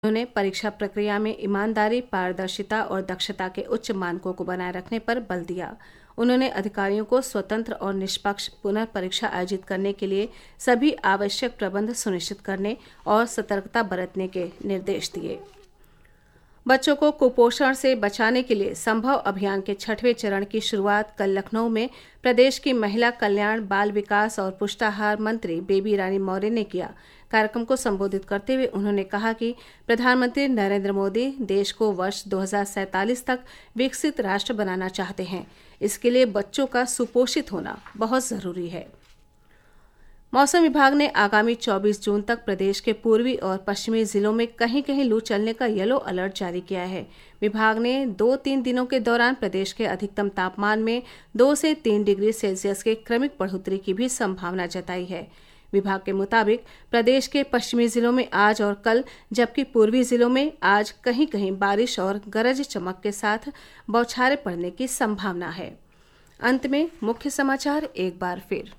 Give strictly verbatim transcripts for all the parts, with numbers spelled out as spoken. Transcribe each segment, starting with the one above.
उन्होंने परीक्षा प्रक्रिया में ईमानदारी, पारदर्शिता और दक्षता के उच्च मानकों को बनाए रखने पर बल दिया। उन्होंने अधिकारियों को स्वतंत्र और निष्पक्ष पुनर्परीक्षा आयोजित करने के लिए सभी आवश्यक प्रबंध सुनिश्चित करने और सतर्कता बरतने के निर्देश दिए। बच्चों को कुपोषण से बचाने के लिए संभव अभियान के छठवें चरण की शुरुआत कल लखनऊ में प्रदेश की महिला कल्याण, बाल विकास और पुष्टाहार मंत्री बेबी रानी मौर्य ने किया। कार्यक्रम को संबोधित करते हुए उन्होंने कहा कि प्रधानमंत्री नरेंद्र मोदी देश को वर्ष दो हज़ार सैंतालीस तक विकसित राष्ट्र बनाना चाहते हैं। इसके लिए बच्चों का सुपोषित होना बहुत जरूरी है। मौसम विभाग ने आगामी चौबीस जून तक प्रदेश के पूर्वी और पश्चिमी जिलों में कहीं कहीं लू चलने का येलो अलर्ट जारी किया है। विभाग ने दो तीन दिनों के दौरान प्रदेश के अधिकतम तापमान में दो से तीन डिग्री सेल्सियस के क्रमिक बढ़ोतरी की भी संभावना जताई है। विभाग के मुताबिक प्रदेश के पश्चिमी जिलों में आज और कल, जबकि पूर्वी जिलों में आज कहीं कहीं बारिश और गरज चमक के साथ बौछारें पड़ने की संभावना है। अंत में मुख्य समाचार एक बार फिर।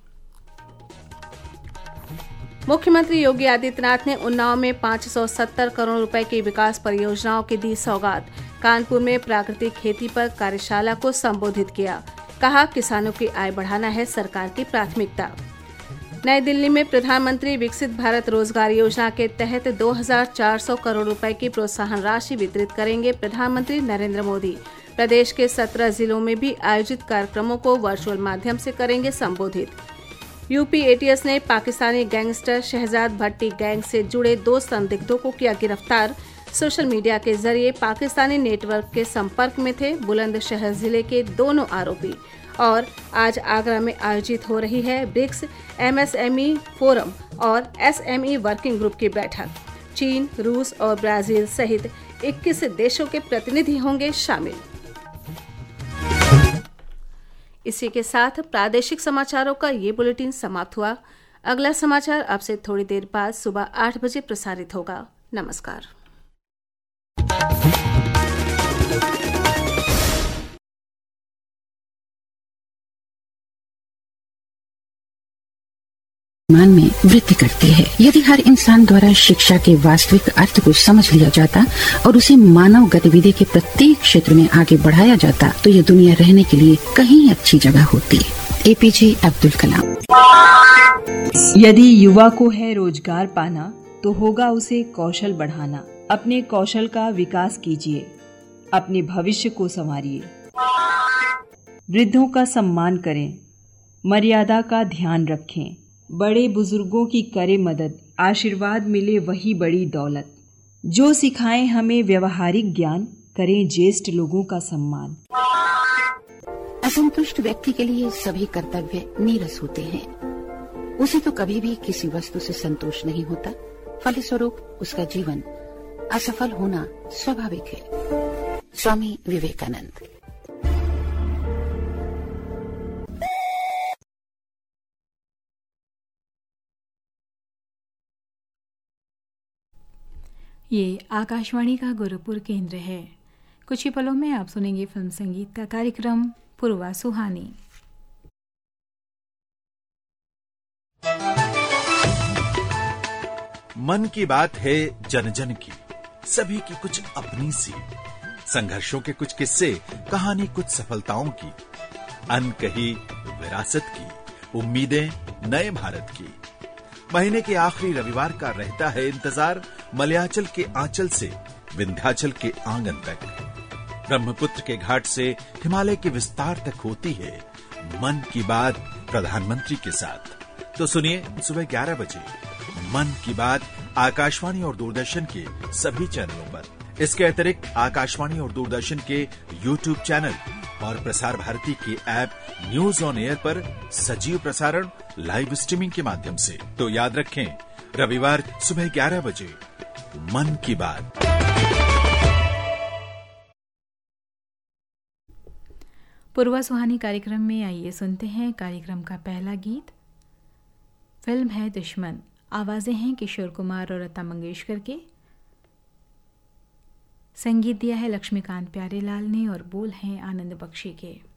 मुख्यमंत्री योगी आदित्यनाथ ने उन्नाव में पाँच सौ सत्तर करोड़ रुपए की विकास परियोजनाओं की दी सौगात। कानपुर में प्राकृतिक खेती पर कार्यशाला को संबोधित किया। कहा, किसानों की आय बढ़ाना है सरकार की प्राथमिकता। नई दिल्ली में प्रधानमंत्री विकसित भारत रोजगार योजना के तहत दो हज़ार चार सौ करोड़ रुपए की प्रोत्साहन राशि वितरित करेंगे प्रधानमंत्री नरेंद्र मोदी। प्रदेश के सत्रह जिलों में भी आयोजित कार्यक्रमों को वर्चुअल माध्यम से करेंगे संबोधित। यूपी एटीएस ने पाकिस्तानी गैंगस्टर शहजाद भट्टी गैंग से जुड़े दो संदिग्धों को किया गिरफ्तार। सोशल मीडिया के जरिए पाकिस्तानी नेटवर्क के संपर्क में थे बुलंदशहर जिले के दोनों आरोपी। और आज आगरा में आयोजित हो रही है ब्रिक्स एमएसएमई फोरम और एसएमई वर्किंग ग्रुप की बैठक। चीन, रूस और ब्राजील सहित इक्कीस देशों के प्रतिनिधि होंगे शामिल। इसी के साथ प्रादेशिक समाचारों का ये बुलेटिन समाप्त हुआ। अगला समाचार अब से थोड़ी देर बाद सुबह आठ बजे प्रसारित होगा। नमस्कार। मान में वृद्धि करती है। यदि हर इंसान द्वारा शिक्षा के वास्तविक अर्थ को समझ लिया जाता और उसे मानव गतिविधि के प्रत्येक क्षेत्र में आगे बढ़ाया जाता तो ये दुनिया रहने के लिए कहीं अच्छी जगह होती। एपीजे अब्दुल कलाम। यदि युवा को है रोजगार पाना तो होगा उसे कौशल बढ़ाना। अपने कौशल का विकास कीजिए, अपने भविष्य को संवारिए। वृद्धों का सम्मान करें, मर्यादा का ध्यान रखें, बड़े बुजुर्गों की करे मदद, आशीर्वाद मिले वही बड़ी दौलत। जो सिखाएं हमें व्यवहारिक ज्ञान, करें ज्येष्ठ लोगों का सम्मान। असंतुष्ट व्यक्ति के लिए सभी कर्तव्य नीरस होते हैं। उसे तो कभी भी किसी वस्तु से संतोष नहीं होता। फलस्वरूप उसका जीवन असफल होना स्वाभाविक है। स्वामी विवेकानंद। ये आकाशवाणी का गोरखपुर केंद्र है। कुछ ही पलों में आप सुनेंगे फिल्म संगीत का कार्यक्रम पूर्वा सुहानी। मन की बात है जन जन की, सभी की कुछ अपनी सी, संघर्षों के कुछ किस्से, कहानी कुछ सफलताओं की, अनकही विरासत की, उम्मीदें नए भारत की। महीने के आखिरी रविवार का रहता है इंतजार मलयाचल के आंचल से विंध्याचल के आंगन तक, ब्रह्मपुत्र के घाट से हिमालय के विस्तार तक होती है मन की बात प्रधानमंत्री के साथ। तो सुनिए सुबह ग्यारह बजे मन की बात आकाशवाणी और दूरदर्शन के सभी चैनलों पर। इसके अतिरिक्त आकाशवाणी और दूरदर्शन के यूट्यूब चैनल और प्रसार भारती के ऐप न्यूज ऑन एयर पर सजीव प्रसारण लाइव स्ट्रीमिंग के माध्यम से। तो याद रखें, रविवार सुबह ग्यारह बजे मन की बात। पूर्वा सुहानी कार्यक्रम में आइए सुनते हैं कार्यक्रम का पहला गीत। फिल्म है दुश्मन। आवाजें हैं किशोर कुमार और लता मंगेशकर के। संगीत दिया है लक्ष्मीकांत प्यारेलाल ने और बोल हैं आनंद बख्शी के।